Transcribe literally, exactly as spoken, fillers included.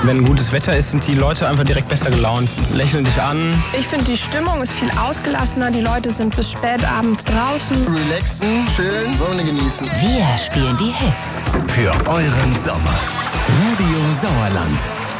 Wenn gutes Wetter ist, sind die Leute einfach direkt besser gelaunt, lächeln dich an. Ich finde, die Stimmung ist viel ausgelassener. Die Leute sind bis spät abends draußen. Relaxen, chillen, Sonne genießen. Wir spielen die Hits. Für euren Sommer. Radio Sauerland.